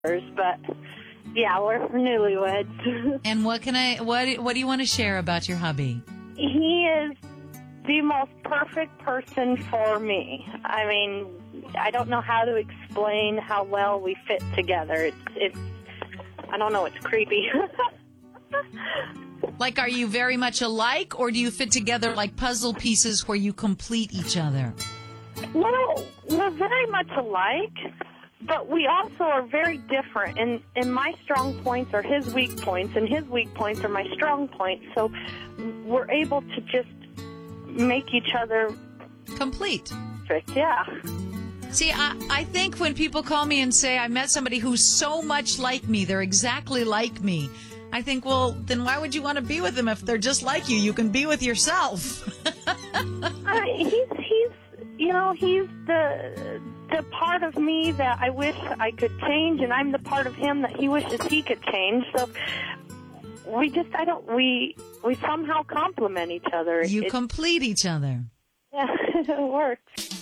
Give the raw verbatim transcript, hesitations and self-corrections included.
but yeah, we're newlyweds. And what can I, what, what do you want to share about your hubby? He is the most perfect person for me. I mean, I don't know how to explain how well we fit together. It's, it's I don't know, it's creepy. Like, are you very much alike, or do you fit together like puzzle pieces where you complete each other? Well, we're very much alike, but we also are very different. And, and my strong points are his weak points, and his weak points are my strong points. So we're able to just make each other complete. Perfect, yeah. See, I, I think when people call me and say, I met somebody who's so much like me, they're exactly like me, I think, well, then why would you want to be with them if they're just like you? You can be with yourself. uh, he's, he's, you know, he's the the part of me that I wish I could change, and I'm the part of him that he wishes he could change. So we just, I don't, we we somehow complement each other. You it, complete each other. Yeah, it works.